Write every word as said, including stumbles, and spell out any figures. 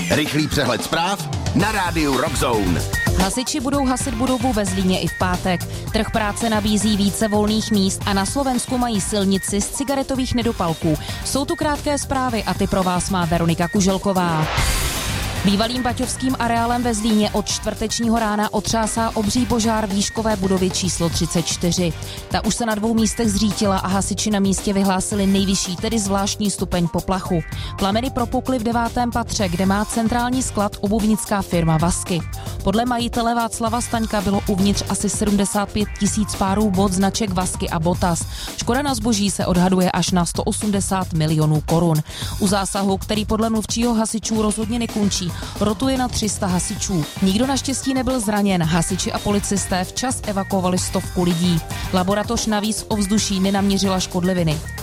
Rychlý přehled zpráv na rádiu Rock Zone. Hasiči budou hasit budovu ve Zlíně i v pátek. Trh práce nabízí více volných míst a na Slovensku mají silnici z cigaretových nedopalků. Jsou tu krátké zprávy a ty pro vás má Veronika Kuželková. Bývalým baťovským areálem ve Zlíně od čtvrtečního rána otřásá obří požár výškové budovy číslo třicet čtyři. Ta už se na dvou místech zřítila a hasiči na místě vyhlásili nejvyšší, tedy zvláštní stupeň poplachu. Plameny propukly v devátém patře, kde má centrální sklad obuvnická firma Vasky. Podle majitele Václava Staňka bylo uvnitř asi sedmdesát pět tisíc párů bot značek Vasky a Botas. Škoda na zboží se odhaduje až na sto osmdesát milionů korun. U zásahu, který podle mluvčího hasičů rozhodně nekončí, rotuje na tři sta hasičů. Nikdo naštěstí nebyl zraněn, hasiči a policisté včas evakuovali stovku lidí. Laboratoř navíc v ovzduší nenaměřila škodliviny.